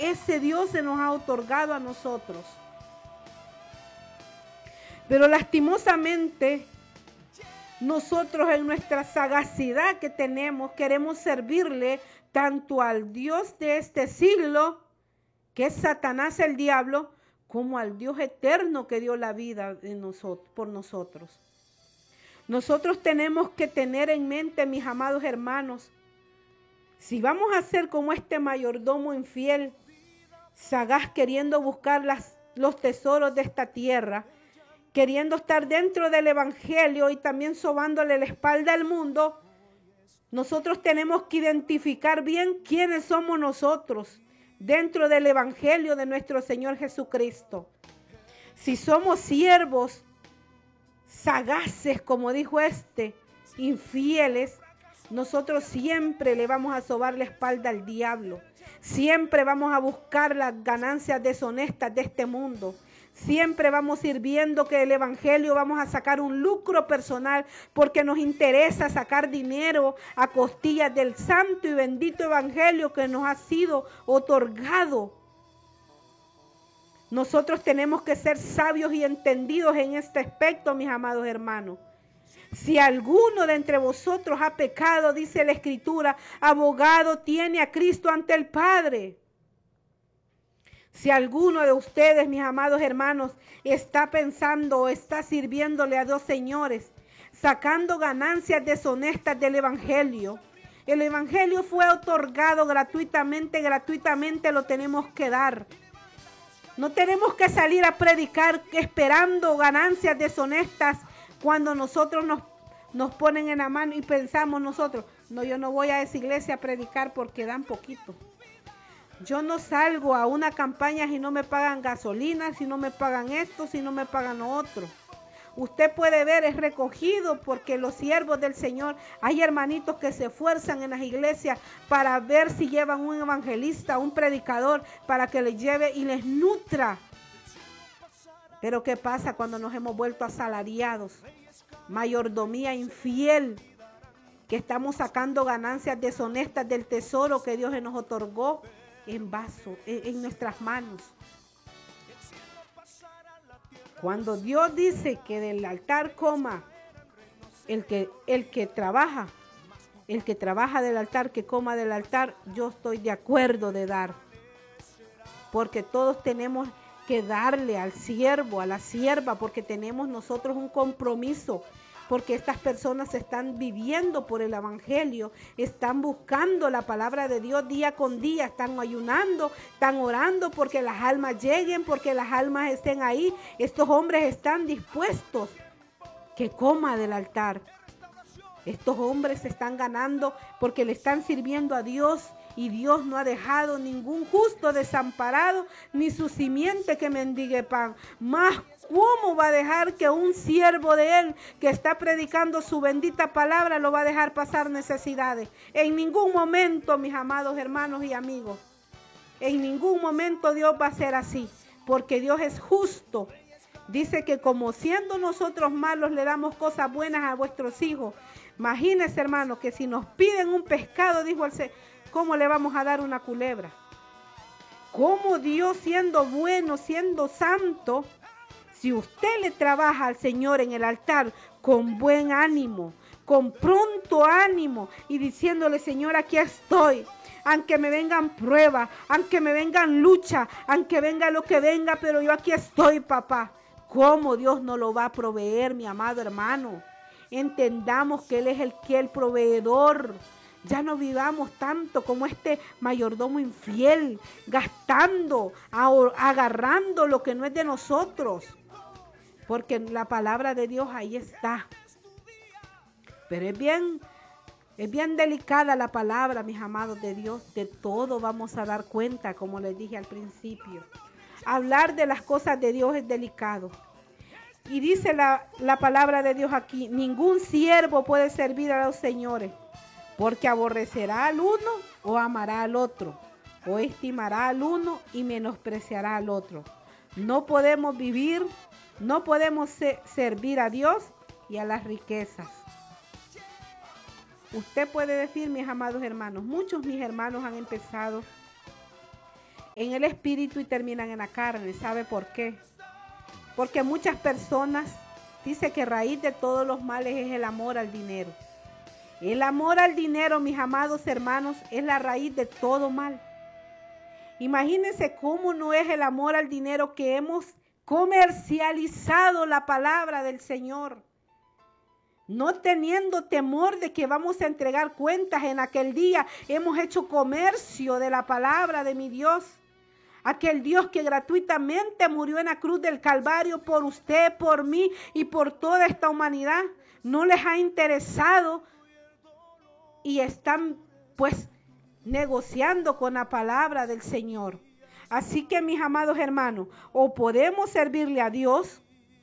ese Dios se nos ha otorgado a nosotros. Pero lastimosamente, nosotros en nuestra sagacidad que tenemos, queremos servirle tanto al Dios de este siglo, que es Satanás el diablo, como al Dios eterno que dio la vida por nosotros. Nosotros tenemos que tener en mente, mis amados hermanos, si vamos a ser como este mayordomo infiel, sagaz, queriendo buscar los tesoros de esta tierra, queriendo estar dentro del evangelio y también sobándole la espalda al mundo, nosotros tenemos que identificar bien quiénes somos nosotros dentro del evangelio de nuestro Señor Jesucristo. Si somos siervos sagaces, como dijo infieles, nosotros siempre le vamos a sobar la espalda al diablo. Siempre vamos a buscar las ganancias deshonestas de este mundo. Siempre vamos a ir viendo que el evangelio vamos a sacar un lucro personal porque nos interesa sacar dinero a costillas del santo y bendito evangelio que nos ha sido otorgado. Nosotros tenemos que ser sabios y entendidos en este aspecto, mis amados hermanos. Si alguno de entre vosotros ha pecado, dice la Escritura, abogado tiene a Cristo ante el Padre. Si alguno de ustedes, mis amados hermanos, está pensando o está sirviéndole a dos señores, sacando ganancias deshonestas del evangelio, el evangelio fue otorgado gratuitamente lo tenemos que dar. No tenemos que salir a predicar esperando ganancias deshonestas cuando nosotros nos ponen en la mano y pensamos nosotros, no, yo no voy a esa iglesia a predicar porque dan poquito. Yo no salgo a una campaña si no me pagan gasolina, si no me pagan esto, si no me pagan lo otro. Usted puede ver, es recogido porque los siervos del Señor, hay hermanitos que se esfuerzan en las iglesias para ver si llevan un evangelista, un predicador, para que les lleve y les nutra. Pero ¿qué pasa cuando nos hemos vuelto asalariados? Mayordomía infiel, que estamos sacando ganancias deshonestas del tesoro que Dios nos otorgó en nuestras manos. Cuando Dios dice que del altar coma el que trabaja del altar, que coma del altar, yo estoy de acuerdo de dar. Porque todos tenemos que darle al siervo, a la sierva, porque tenemos nosotros un compromiso, porque estas personas están viviendo por el evangelio, están buscando la palabra de Dios día con día, están ayunando, están orando porque las almas lleguen, porque las almas estén ahí. Estos hombres están dispuestos que coma del altar. Estos hombres se están ganando porque le están sirviendo a Dios. Y Dios no ha dejado ningún justo desamparado, ni su simiente que mendigue pan. Más, ¿cómo va a dejar que un siervo de Él que está predicando su bendita palabra lo va a dejar pasar necesidades? En ningún momento, mis amados hermanos y amigos, en ningún momento Dios va a ser así, porque Dios es justo. Dice que como siendo nosotros malos le damos cosas buenas a vuestros hijos. Imagínense, hermanos, que si nos piden un pescado, dijo el Señor, ¿cómo le vamos a dar una culebra? ¿Cómo Dios, siendo bueno, siendo santo, si usted le trabaja al Señor en el altar con buen ánimo, con pronto ánimo y diciéndole, Señor, aquí estoy, aunque me vengan pruebas, aunque me vengan lucha, aunque venga lo que venga, pero yo aquí estoy, papá? ¿Cómo Dios nos lo va a proveer, mi amado hermano? Entendamos que Él es el proveedor. Ya no vivamos tanto como este mayordomo infiel, gastando, agarrando lo que no es de nosotros. Porque la palabra de Dios ahí está. Pero es bien delicada la palabra, mis amados de Dios. De todo vamos a dar cuenta, como les dije al principio. Hablar de las cosas de Dios es delicado. Y dice la palabra de Dios aquí, ningún siervo puede servir a los señores, porque aborrecerá al uno o amará al otro, o estimará al uno y menospreciará al otro. No podemos servir a Dios y a las riquezas. Usted puede decir, mis amados hermanos, muchos mis hermanos han empezado en el espíritu y terminan en la carne. ¿Sabe por qué? Porque muchas personas dicen que raíz de todos los males es el amor al dinero. El amor al dinero, mis amados hermanos, es la raíz de todo mal. Imagínense cómo no es el amor al dinero que hemos comercializado la palabra del Señor, no teniendo temor de que vamos a entregar cuentas en aquel día. Hemos hecho comercio de la palabra de mi Dios, aquel Dios que gratuitamente murió en la cruz del Calvario por usted, por mí y por toda esta humanidad. No les ha interesado y están pues negociando con la palabra del Señor. Así que, mis amados hermanos, o podemos servirle a Dios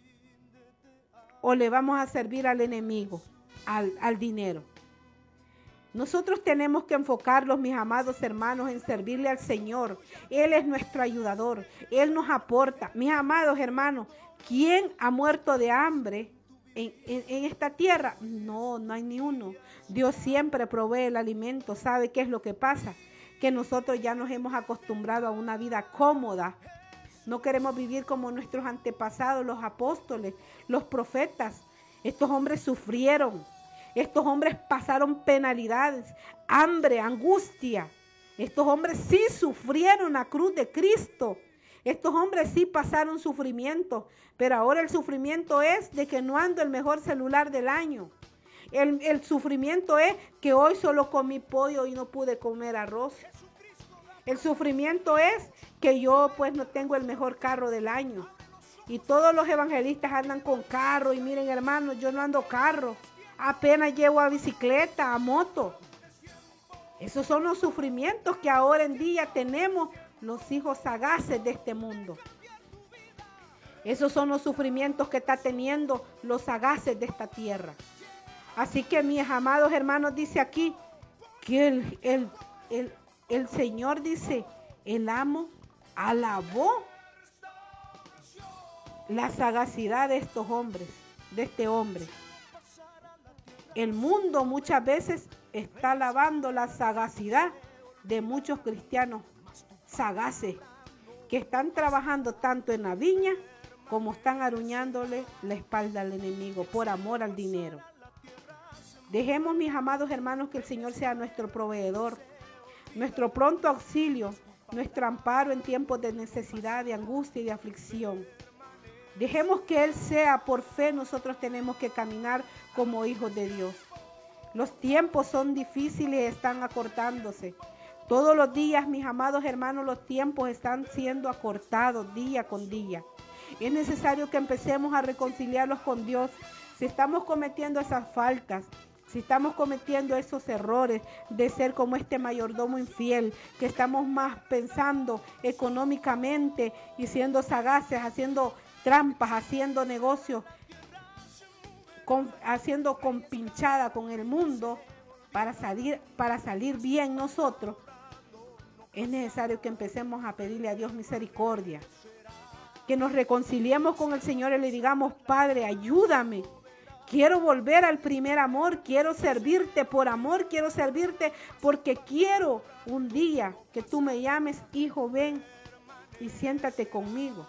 o le vamos a servir al enemigo, al dinero. Nosotros tenemos que enfocarlos, mis amados hermanos, en servirle al Señor. Él es nuestro ayudador, Él nos aporta. Mis amados hermanos, ¿quién ha muerto de hambre en esta tierra? No, no hay ni uno. Dios siempre provee el alimento. ¿Sabe qué es lo que pasa? Que nosotros ya nos hemos acostumbrado a una vida cómoda. No queremos vivir como nuestros antepasados, los apóstoles, los profetas. Estos hombres sufrieron. Estos hombres pasaron penalidades, hambre, angustia. Estos hombres sí sufrieron la cruz de Cristo. Estos hombres sí pasaron sufrimiento. Pero ahora el sufrimiento es de que no ando el mejor celular del año. El sufrimiento es que hoy solo comí pollo y no pude comer arroz. El sufrimiento es que yo pues no tengo el mejor carro del año. Y todos los evangelistas andan con carro. Y miren, hermanos, yo no ando carro. Apenas llevo a bicicleta, a moto. Esos son los sufrimientos que ahora en día tenemos los hijos sagaces de este mundo. Esos son los sufrimientos que está teniendo los sagaces de esta tierra. Así que, mis amados hermanos, dice aquí que el Señor dice, el amo alabó la sagacidad de estos hombres, de este hombre. El mundo muchas veces está alabando la sagacidad de muchos cristianos sagaces que están trabajando tanto en la viña como están aruñándole la espalda al enemigo por amor al dinero. Dejemos, mis amados hermanos, que el Señor sea nuestro proveedor, nuestro pronto auxilio, nuestro amparo en tiempos de necesidad, de angustia y de aflicción. Dejemos que Él sea. Por fe nosotros tenemos que caminar como hijos de Dios. Los tiempos son difíciles y están acortándose. Todos los días, mis amados hermanos, los tiempos están siendo acortados día con día. Es necesario que empecemos a reconciliarlos con Dios. Si estamos cometiendo esas faltas, si estamos cometiendo esos errores de ser como este mayordomo infiel, que estamos más pensando económicamente y siendo sagaces, haciendo trampas, haciendo negocios, haciendo compinchada con el mundo para salir bien nosotros, es necesario que empecemos a pedirle a Dios misericordia, que nos reconciliemos con el Señor y le digamos, Padre, ayúdame. Quiero volver al primer amor, quiero servirte por amor, quiero servirte porque quiero un día que tú me llames, hijo, ven y siéntate conmigo.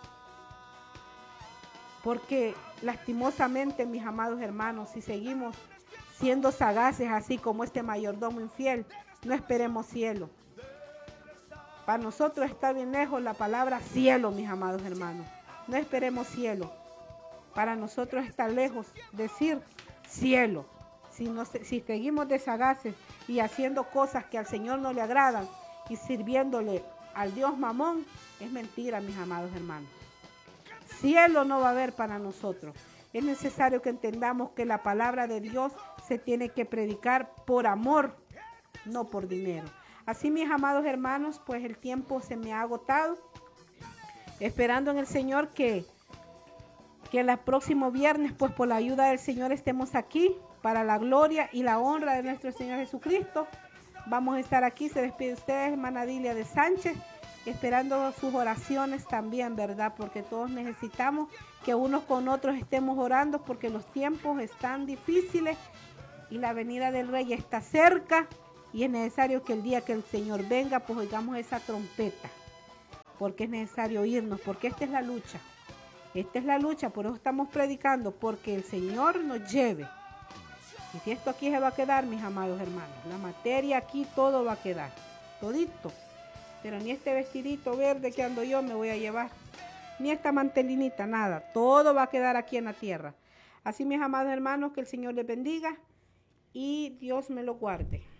Porque lastimosamente, mis amados hermanos, si seguimos siendo sagaces así como este mayordomo infiel, no esperemos cielo. Para nosotros está bien lejos la palabra cielo, mis amados hermanos. No esperemos cielo. Para nosotros está lejos decir cielo. Si seguimos de sagaces y haciendo cosas que al Señor no le agradan y sirviéndole al Dios Mamón, es mentira, mis amados hermanos. Cielo no va a haber para nosotros. Es necesario que entendamos que la palabra de Dios se tiene que predicar por amor, no por dinero. Así, mis amados hermanos, pues el tiempo se me ha agotado. Esperando en el Señor que el próximo viernes, pues por la ayuda del Señor, estemos aquí para la gloria y la honra de nuestro Señor Jesucristo. Vamos a estar aquí. Se despide de ustedes, hermana Dilia de Sánchez, esperando sus oraciones también, ¿verdad? Porque todos necesitamos que unos con otros estemos orando porque los tiempos están difíciles y la venida del Rey está cerca y es necesario que el día que el Señor venga, pues oigamos esa trompeta. porque es necesario irnos, porque esta es la lucha. Esta es la lucha, por eso estamos predicando, porque el Señor nos lleve. Y si esto aquí se va a quedar, mis amados hermanos, la materia aquí todo va a quedar, todito. Pero ni este vestidito verde que ando yo me voy a llevar, ni esta mantelinita, nada. Todo va a quedar aquí en la tierra. Así, mis amados hermanos, que el Señor les bendiga y Dios me lo guarde.